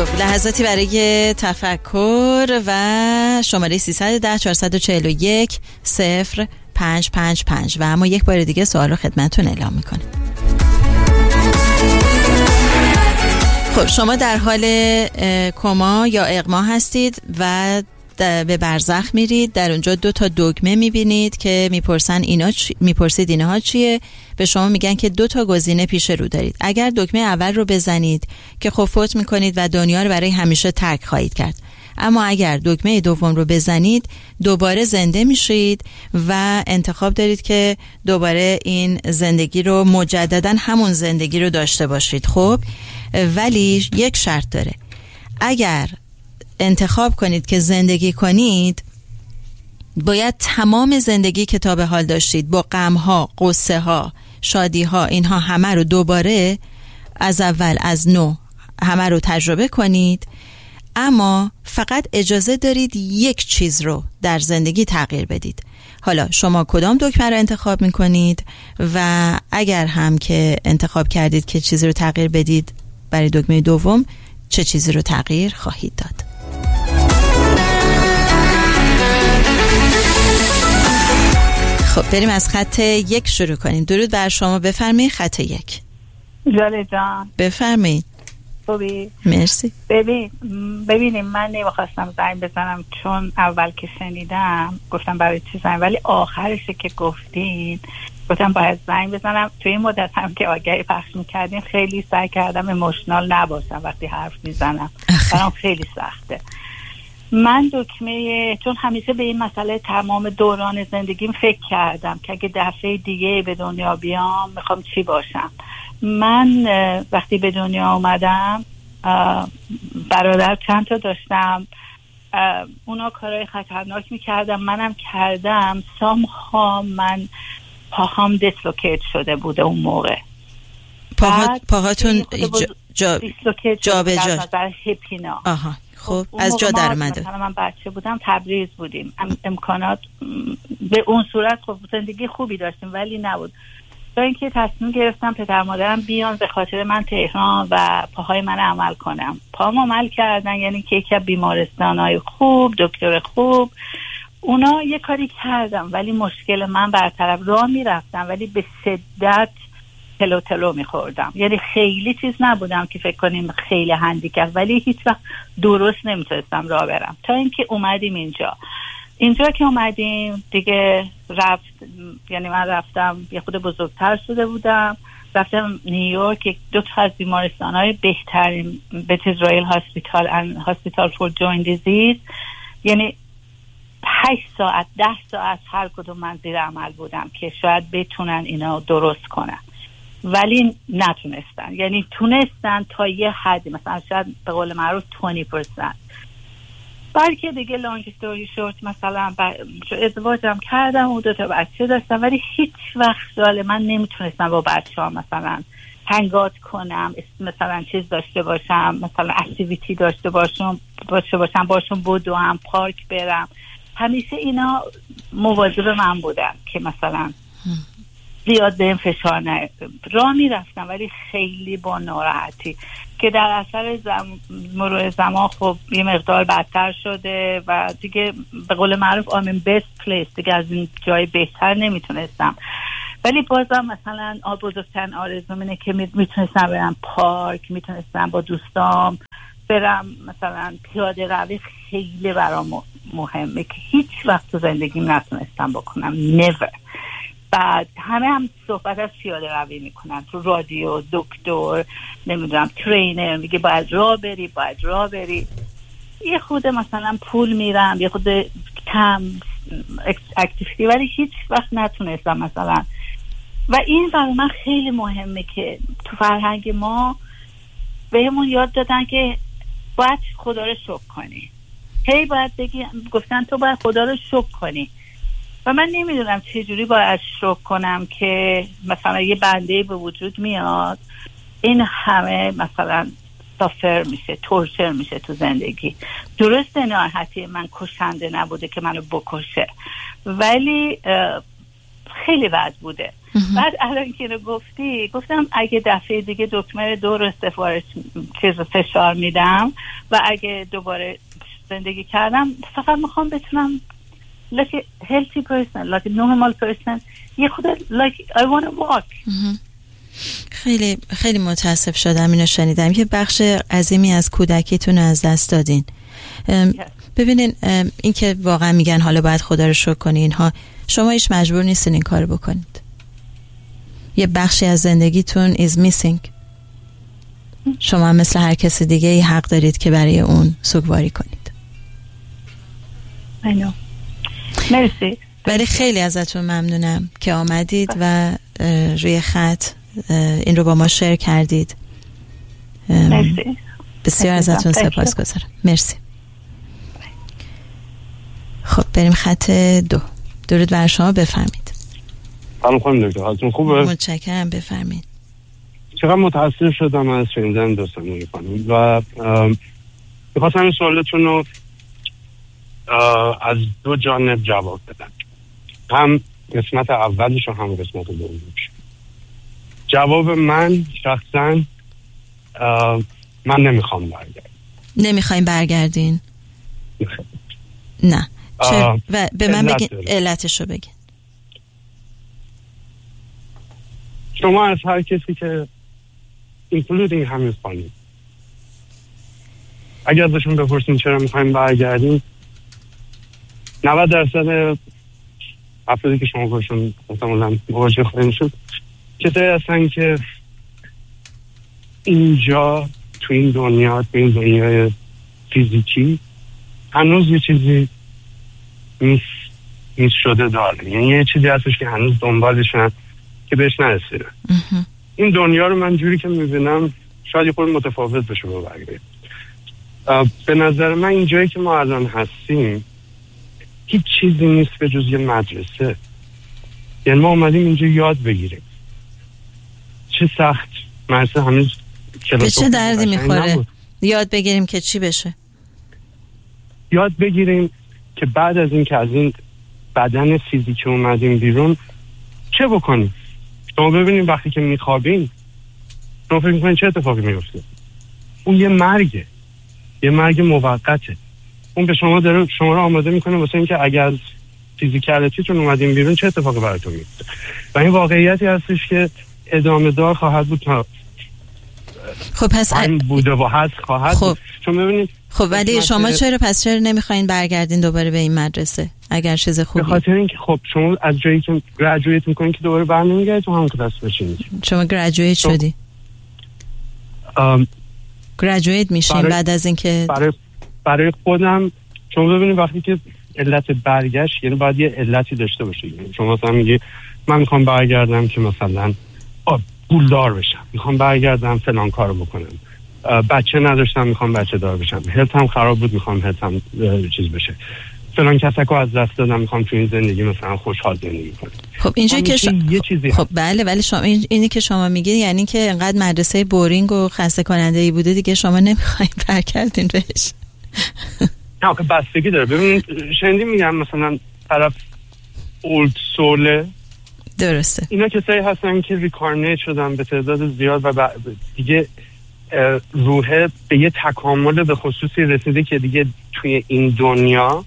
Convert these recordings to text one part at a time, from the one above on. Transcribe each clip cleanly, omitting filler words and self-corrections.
خب لحظاتی برای تفکر و شماره 310-441-0555 و اما یک بار دیگه سوال رو خدمتتون اعلام میکنیم. خب شما در حال کما یا اغما هستید و به برزخ میرید. در اونجا 2 تا دگمه میبینید که میپرسید اینها چیه. به شما میگن که 2 تا گزینه پیش رو دارید. اگر دکمه اول رو بزنید که خب فوت میکنید و دنیا رو برای همیشه ترک خواهید کرد. اما اگر دکمه دوم رو بزنید دوباره زنده میشید و انتخاب دارید که دوباره این زندگی رو مجددا همون زندگی رو داشته باشید. خب ولی یک شرط داره. اگر انتخاب کنید که زندگی کنید باید تمام زندگی که تا به حال داشتید با غم‌ها، غصه‌ها، شادی‌ها اینها همه رو دوباره از اول از نو همه رو تجربه کنید. اما فقط اجازه دارید یک چیز رو در زندگی تغییر بدید. حالا شما کدام دکمه رو انتخاب میکنید و اگر هم که انتخاب کردید که چیزی رو تغییر بدید برای دکمه دوم چه چیزی رو تغییر خواهید داد؟ خب بریم از خط 1 شروع کنیم. درود بر شما، بفرمایید. خط 1. جاله جان بفرمایید. خوبی؟ مرسی. ببینیم من نمیخواستم زنگ بزنم چون اول که شنیدم گفتم برای چی زنگ، ولی آخرش که گفتین گفتم باید زنگ بزنم. توی این مدت هم که آگهی پخش میکردین خیلی سعی کردم ایموشنال نباشم وقتی حرف میزنم، برام خیلی سخته. من دکمه، چون همیشه به این مسئله تمام دوران زندگیم فکر کردم که اگه دفعه دیگه به دنیا بیام میخوام چی باشم. من وقتی به دنیا اومدم برادر چند تا داشتم، اونا کارهای خطرناک میکردم، منم کردم. من پاهام دیسلوکیت شده بوده اون موقع. پاهاتون جا به جا در هپینا. آها خب از جا در اومده. مثلا من بچه بودم، تبریز بودیم، امکانات به اون صورت خب زندگی خوبی داشتیم ولی نبود. تا اینکه تصمیم گرفتم پدر مادرم بیان به خاطر من تهران و پاهای من عمل کنم. پاهم عمل کردن، یعنی که یکی از بیمارستان‌های خوب، دکتر خوب، اونا یه کاری کردم ولی مشکل من برطرف. راه میرفتم ولی به شدت تلو میخوردم. یعنی خیلی چیز نبودم که فکر کنیم خیلی هندیکپ، ولی هیچ وقت درست نمیتونستم راه برم. تا اینکه اومدیم اینجا که اومدیم دیگه یعنی من رفتم یه خود بزرگتر شده بودم، رفتم نیویورک، 2 تا از بیمارستان‌های بهترین، بتیز رایل هاسپیتال and هاسپیتال فور جوینت دیزیز، یعنی 8 ساعت 10 ساعت هر کدوم من زیر عمل بودم که شاید بتونن اینا درست کنن ولی نتونستن. یعنی تونستن تا یه حدی، مثلا شاید به قول معروف 20%. بلکه دیگه لانگ استوری شورت، مثلا ازدواجم کردم و 2 تا بچه داشتم ولی هیچ وقت من نمیتونستم با بچه‌ها مثلا هنگات کنم، مثلا چیز داشته باشم، مثلا اکتیویتی داشته باشم باشون بدوم، پارک برم. همیشه اینا مواظب من بودن که مثلا زیاد به این فشار نه. راه میرفتم ولی خیلی با ناراحتی که در اثر مرور زمان خب یه مقدار بدتر شده و دیگه به قول معروف I'm in best place، دیگه از این جای بهتر نمیتونستم. ولی بازم مثلا بزرگترین آرزوم اینه که میتونستم برم پارک، میتونستم با دوستام برم مثلا پیاده روی. خیلی برام مهمه که هیچ وقت تو زندگیم نتونستم بکنم، never. بعد هم صحبت از پیاده روی میکنن تو رادیو، دکتر نمیدونم ترینر میگه باید راه بری. یه خود مثلا پول میرم، یه خود کم اکتیویتی، ولی هیچ وقت نتونستم مثلا. و این برای من خیلی مهمه که تو فرهنگ ما بهمون یاد دادن که باید خدا رو شکر کنی. هی باید بگی، گفتن تو باید خدا رو شکر کنی و من نمیدونم چجوری باید شکر کنم که مثلا یه بنده به وجود میاد این همه مثلا سافر میشه، تورچر میشه تو زندگی. درسته ناراحتی من کشنده نبوده که منو بکشه ولی خیلی بد بوده. بعد الان که رو گفتی گفتم اگه دفعه دیگه دکمه 2 رو فشار میدم و اگه دوباره زندگی کردم فقط میخوام بتونم like a healthy person, like a normal person, یه خود like I want to walk. خیلی خیلی متاسف شدم اینو شنیدم که بخش عظیمی از کودکیتون از دست دادین. ببینین این که واقعا میگن حالا باید خدا رو شکر کنین اینها، شما هیچ مجبور نیستین این کارو بکنید. یه بخشی از زندگیتون is missing. شما مثل هر کس دیگه ای حق دارید که برای اون سوگواری کنید. I know. مرسی. ولی خیلی ازتون ممنونم که آمدید و روی خط این رو با ما شیر کردید. مرسی. بسیار ازتون سپاسگزارم. مرسی. خب بریم خط 2. درود بر شما، بفرمید. سلام خانم دکتر، حالتون خوبه؟ متشکرم، بفرمید. چقدر متأثر شدم از شنیدن داستان خانم و می‌خواستم این سوالتون رو از 2 جانب جواب بدم، هم قسمت اولش و هم قسمت دومش. جواب من شخصا من نمیخوام برگردم. نمیخوایم برگردین؟ نه. و به من بگین علتشو بگین. شما از هر کسی که اینکلودینگ همین خانم اگر ازشون بپرسین چرا میخوایم برگردیم، 90% افرادی که شما باشون احتمالاً مواجه خواهیم شد کسایی هستن که اینجا تو این دنیا، تو این دنیای فیزیکی هنوز یه چیزی میس شده داره، یعنی یه چیزی هستش که هنوز دنبالشن که بهش نرسیدن. این دنیا رو من جوری که میبینم شاید یه خورده متفاوت بشه با بقیه. به نظر من این جایی که ما الان هستیم هیچ چیزی نیست به جز یه مدرسه. یعنی ما اومدیم اینجا یاد بگیریم. چه سخت مدرسه هنوز به چه دردی میخوره؟ یاد بگیریم که چی بشه؟ یاد بگیریم که بعد از این که از این بدن فیزیکی اومدیم بیرون چه بکنیم. شما ببینیم وقتی که میخوابیم شما فکر میکنین چه اتفاقی میفته؟ اون یه مرگه، یه مرگ موقته. اون به شما داره شما رو آماده میکنه واسه اینکه اگر از فیزیکالیتیتون اومدیم بیرون چه اتفاقی براتون میفته. و این واقعیتی هستش که ادامه دار خواهد بود تا خب پس بوده و هست خواهد بود. شما ببینید خب ولی شما چرا نمیخواین برگردین دوباره به این مدرسه اگر چیز خوبی؟ به خاطر اینکه خب شما از جایی که گریجویت میکنین که دوباره برنمیگردید تو همون کلاس بشینید. شما گریجویت شدی؟ گریجویت میشین بعد از اینکه برای خودم شما ببینید وقتی که علت برگشت یعنی باید یه علتی داشته باشید. شما مثلا میگی من میخوام برگردم که مثلا پولدار بشم، میخوام برگردم فلان کارو بکنم، بچه نداشتم میخوام بچه دار بشم، هلتم خراب بود میخوام هلتم چیز بشه، فلان کسکو از دست دادم میخوام تو این زندگی مثلا خوشحال زندگی کنم. خب اینجا که یه چیزی خب بله، ولی شما اینی که شما میگید یعنی که انقدر مدرسه بورینگ و خسته کننده ای بوده دیگه شما نمیخواید برگردین بهش. نه که بستگی داره. ببینید شنیدی میگم مثلا طرف اولد سوله، درسته، اینا کسایی هستن که ریکارنیت شدن به تعداد زیاد و دیگه روحه به یه تکامل به خصوصی رسیده که دیگه توی این دنیا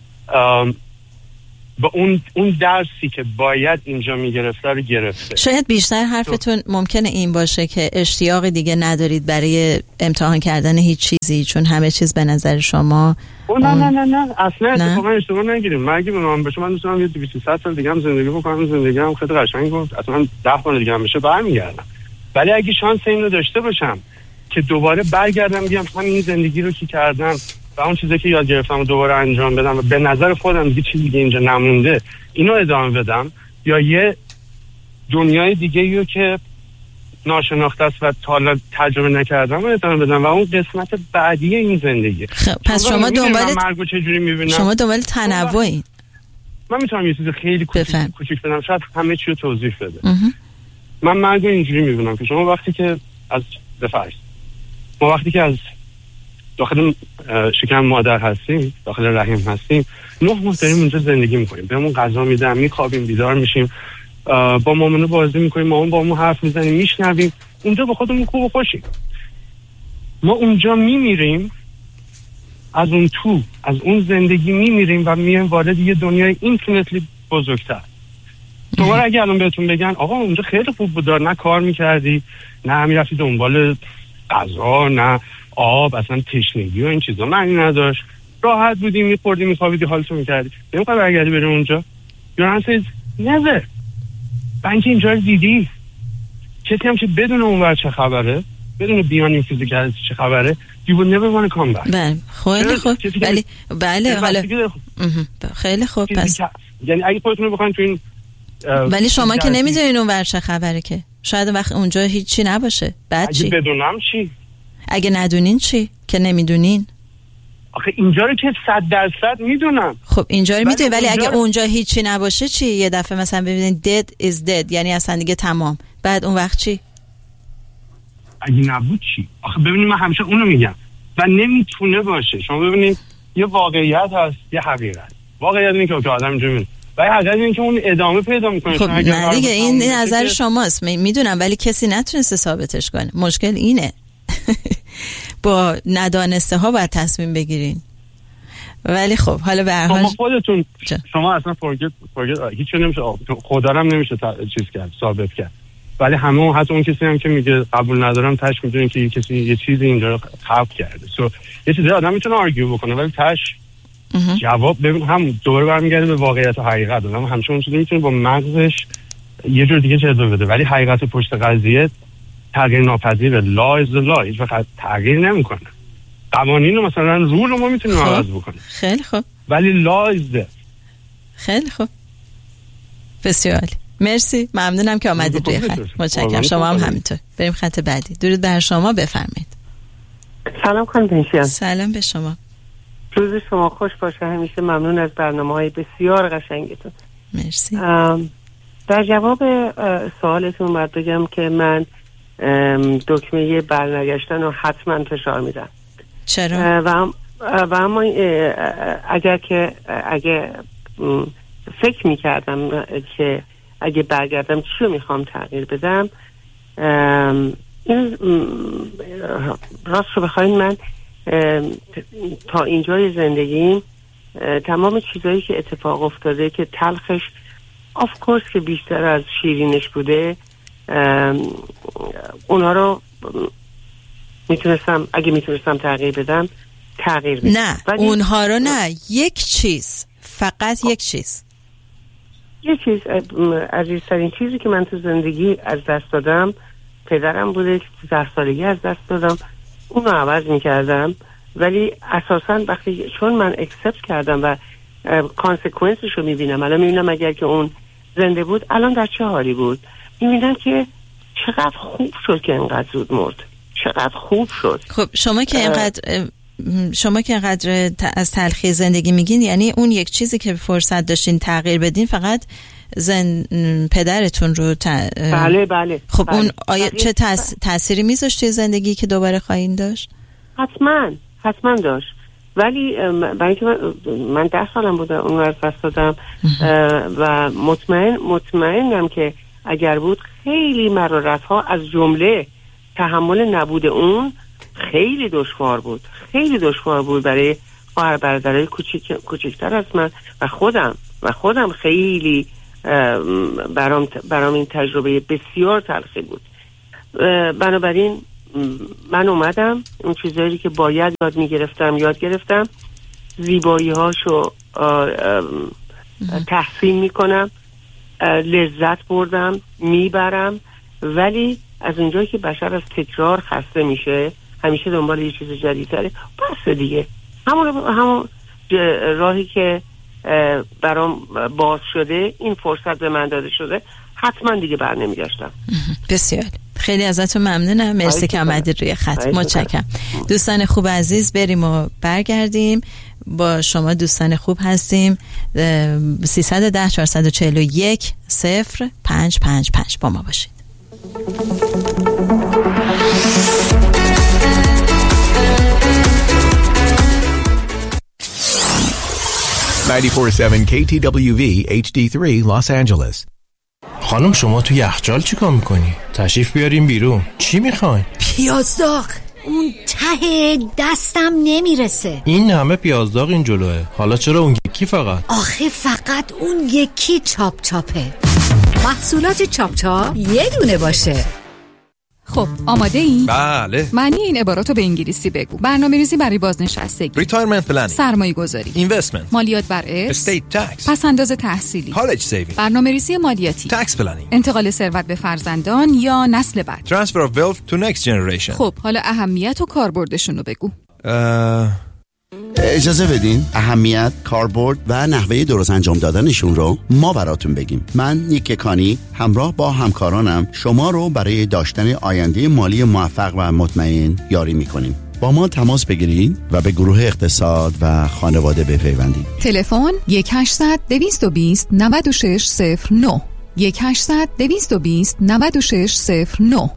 با اون درسی که باید اینجا میگرفته رو گرفته. شاید بیشتر حرفتون ممکنه این باشه که اشتیاق دیگه ندارید برای امتحان کردن هیچ چیزی، چون همه چیز به نظر شما نه اصلا اتفاقا اشتباه نگیریم. من اگه به من بشه من دوست دارم یه 200 سال دیگه هم زندگی بکنم، زندگی هم خیلی قشنگ بود، اصلا 10 بار دیگه هم بشه برمیگردم. ولی اگه شانس اینو داشته باشم که دوباره برگردم بیام همین زندگی رو که کردم و اون چیزی که یاد گرفتم رو دوباره انجام بدم و به نظر خودم دیگه چیزی دیگه اینجا نمونده اینو ادامه بدم، یا یه دنیای دیگه رو که ناشناخته است و تا حالا تجربه نکردم رو ادامه بدم و اون قسمت بعدی این زندگی. پس شما دنبال مرگو چجوری می‌بینم؟ شما دنبال تنوعین. من میتونم یه چیز خیلی کوچیک بدم، شاید همه چی رو توضیح بده. من مرگو اینجوری می‌بینم که شما وقتی که از ما وقتی که از داخل شکم مادر هستیم، داخل رحم هستیم، 9 ماه داریم اونجا زندگی میکنیم، بهمون غذا میدن، میخوابیم، بیدار میشیم، با مامان بازی میکنیم، مامان با ما حرف میزنیم، میشنویم، اونجا با خودمون خوب و خوشیم. ما اونجا میمیریم، از اون زندگی میمیریم و میایم وارد یه دنیای اینفینیتلی بزرگتر. شما اگه الان بهتون بگن آقا اونجا خیلی خوب بود، نه کار میکردی، نه میرفتی دنبال غذا، نه آب، اصلا تشنگی و این چیزا معنی نداشت، راحت بودی، میخوردی، میخوابیدی، حالتو میکردی، نمیخوای برگردی بریم اونجا؟ your answer is never. بنک اینجا رو دیدی، کسی هم که بدون اونور چه خبره، بدون بیان این فیزیکال چه خبره، you would never want to come back. بله خیلی خوب. بله حالا خیلی خوب. پس یعنی اگه خودتون رو بخواید تو این ولی شما که نمیدونین اونور چه خبره، که شاید وقت اونجا هیچی نباشه. بعد چی؟ اگه بدونم چی؟ اگه ندونین چی؟ که نمیدونین. آخه اینجا رو که 100% میدونم. خب اینجا رو میدونی، ولی اگه اونجا هیچی نباشه چی؟ یه دفعه مثلا ببینین dead is dead، یعنی اصلا دیگه تمام. بعد اون وقت چی؟ اگه نبود چی؟ آخه ببینید من همیشه اونو میگم و نمیتونه باشه. شما ببینید یه واقعیت هست، یه حقیقت. واقعیت اینه که آدم اینجا میمونه و حقیقت اینه که اون ادامه پیدا میکنه. خب نه دیگه، این نظر شماست، میدونم، ولی کسی نتونسته ثابتش کنه. مشکل اینه با ندانسته ها باید تصمیم بگیرین. ولی خب حالا به هر حال خودتون شما اصلا فرگت هیچ چیزی نمیشه، خدا رو نمیشه چیز کرد، ثابت کرد. ولی همه حتی اون کسی هم که میگه قبول ندارم، تاش میدونین که کسی یه چیزی اینجا رو خلق کرده. یه چیزی آدم میتونه آرگیو بکنه ولی تاش جواب ببین هم دوباره برمیگرده به واقعیت و حقیقت. آدم همیشه اون چیزی میتونه با مغزش یه جور دیگه جلوه بده، ولی حقیقت پشت قضیه تغییر ناپذیره. لا از لا، هیچ وقت تغییر نمیکنه. قوانین مثلا رول رو ما میتونیم عوض بکنیم. خیلی خوب. ولی لا از ده. خیلی خوب. بسیار عالی. مرسی، ممنونم که آمدید روی خط. متشکرم. شما هم همینطور. بریم خط بعدی. درود بر شما، بفرمایید. سلام خانم بنشیان. سلام به شما. روز شما خوش باشه. همیشه ممنون از برنامه‌های بسیار قشنگتون. مرسی. در جواب سوالتون باید بگم که من دکمه برنگشتن رو حتما فشار میدم. چرا؟ و اما اگه فکر میکردم که اگه برگردم چی رو میخوام تغییر بدم، این راست رو بخواین من تا اینجای زندگیم تمام چیزایی که اتفاق افتاده که تلخش آف کورس که بیشتر از شیرینش بوده، اونا رو اگه میتونستم تغییر بدم تغییر بدم. نه اونها رو نه، یک چیز، فقط یک چیز. عزیزترین چیزی که من تو زندگی از دست دادم پدرم بوده که 10 سالگی از دست دادم. اونو عوض میکردم، ولی اساساً وقتی چون من اکسپت کردم و کانسیکوئنسش رو میبینم، الان میبینم اگر که اون زنده بود الان در چه حالی بود. میبینم که چقدر خوب شد که اینقدر زود مرد، چقدر خوب شد. خب شما که اینقدر از تلخی زندگی میگین، یعنی اون یک چیزی که فرصت داشتین تغییر بدین فقط پدرتون رو بله. خب اون آیا چه تأثیری میذاشت توی زندگی که دوباره خواهید داشت؟ حتما داشت، ولی برای که من 10 سالم بوده اون رو از دست دادم و مطمئنم که اگر بود خیلی مرارت ها از جمله تحمل نبود اون خیلی دشوار بود برای خواهر برادرای کوچکتر از من و خودم خیلی برام این تجربه بسیار تلخی بود. بنابراین من اومدم اون چیزایی که باید یاد گرفتم، زیبایی هاشو تحسین میکنم، لذت بردم، میبرم، ولی از اونجایی که بشر از تکرار خسته میشه، همیشه دنبال یه چیز جدیدتره، بس دیگه همون راهی که برام باز شده، این فرصت به من داده شده، حتما دیگه بر نمیگشتم. بسیار خیلی ازتون ممنونم، مرسی که آمدید روی خط. متشکرم. دوستان خوب عزیز، بریم و برگردیم. با شما دوستان خوب هستیم. 310 441 0555 با ما باشید. 94.7 KTWV HD3 Los Angeles. خانم شما تو یخچال چیکار میکنی؟ تشریف بیاریم بیرون. چی میخواین؟ پیاز داغ. اون ته دستم نمیرسه. این همه پیاز داغ این جلوه. حالا چرا اون یکی فقط؟ آخه فقط اون یکی چاپ چاپه. محصولات چاپ چاپ یه دونه باشه. خب آماده این؟ بله. معنی این عباراتو به انگلیسی بگو. برنامه‌ریزی برای بازنشستگی، ریتایرمنت پلنینگ، سرمایه‌گذاری، اینوستمنت، مالیات بر ارث، استیت تکس، پس‌انداز تحصیلی، کالج سیوینگ، برنامه‌ریزی مالیاتی، تکس پلنینگ، انتقال ثروت به فرزندان یا نسل بعد، ترانسفر اف ویلث تو نکست جنریشن. خب حالا اهمیت و کاربردشون رو بگو. اجازه بدین اهمیت، کاربرد و نحوه درست انجام دادنشون رو ما براتون بگیم. من نیک کانی همراه با همکارانم شما رو برای داشتن آینده مالی موفق و مطمئن یاری میکنیم. با ما تماس بگیرید و به گروه اقتصاد و خانواده بپیوندید. تلفن 1-800-220-9609 1-800-220-9609.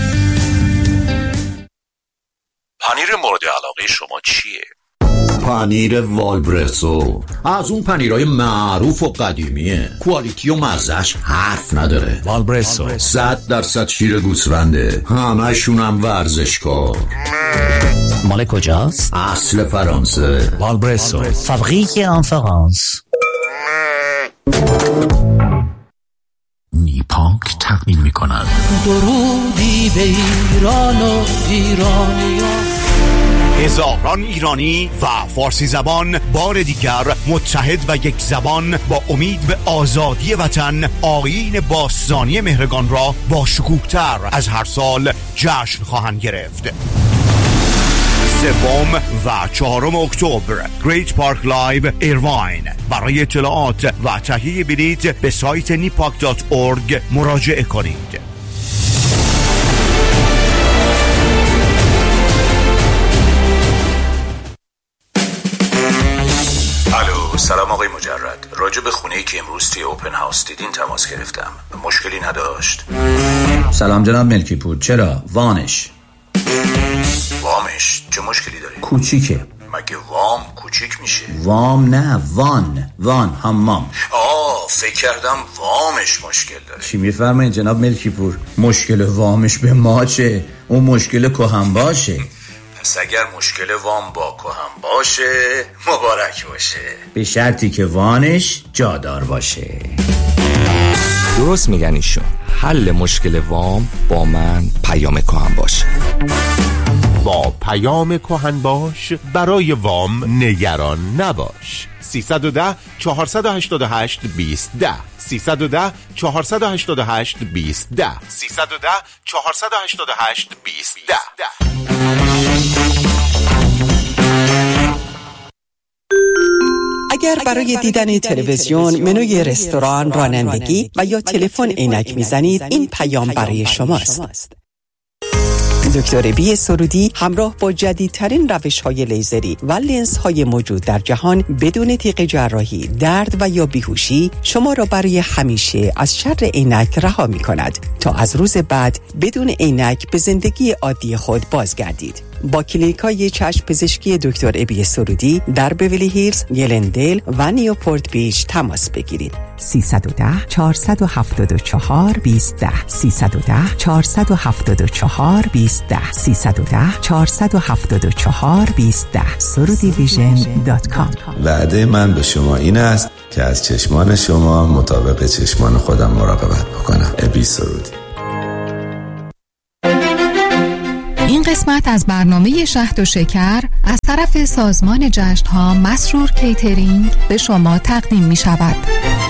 پنیر مورد علاقه شما چیه؟ پنیر والبرسو از اون پنیرهای معروف و قدیمیه، کوالیتی و مزهش حرف نداره. والبرسو 100% شیر گوسفنده، همشون هم ورزشکار. مال کجاست؟ اصل فرانسه. والبرسو فابریک ان فرانس. نیپانک تقدیم میکنن درودی به ایران و ایرانیان. هزاران ایرانی و فارسی زبان بار دیگر متحد و یک زبان با امید به آزادی وطن آیین باستانی مهرگان را با شکوه‌تر از هر سال جشن خواهند گرفت. 3 و 4 اکتبر گریت پارک لایو ایرواین. برای اطلاعات و تهیه بلیط به سایت nipak.org مراجعه کنید. سلام آقای مجرد، راجع به خونه‌ای که امروز توی اوپن هاوس دیدین تماس گرفتم. مشکلی نداشت؟ سلام جناب ملکی پور. چرا؟ وامش چه مشکلی داره؟ کوچیکه. مگه وام کوچیک میشه؟ وام نه، وان حمام. فکر کردم وامش مشکل داره. چی میفرمایید جناب ملکی پور؟ مشکل وامش به ما چه؟ اون مشکل کهن باشه. پس اگر مشکل وام با کهن باشه مبارک باشه، به شرطی که وانش جادار باشه. درست میگن ایشون. حل مشکل وام با من پیام کهن باشه. با پیام کهن باش برای وام نگران نباش. 310 488 2010 310 488 2010 310 488 2010. اگر برای دیدن تلویزیون، منوی رستوران، رانندگی و یا تلفن عینک میزنید، این پیام برای شماست. دکتر بی سرودی همراه با جدیدترین روش‌های لیزری و لنزهای موجود در جهان بدون تیغ جراحی، درد و یا بیهوشی شما را برای همیشه از شر عینک رها می‌کند تا از روز بعد بدون عینک به زندگی عادی خود بازگردید. با کلینیک‌های چشم پزشکی دکتر ابی سرودی در بیولی هیلز، گلندل و نیوپورت بیچ تماس بگیرید. 310 474 2010 310 474 2010 310 474 2010 surudivision.com. وعده من به شما این است که از چشمان شما مطابق چشمان خودم مراقبت بکنم. ابی سرودی. این قسمت از برنامه شهد و شکر از طرف سازمان جشن‌ها مسرور کیترینگ به شما تقدیم می شود.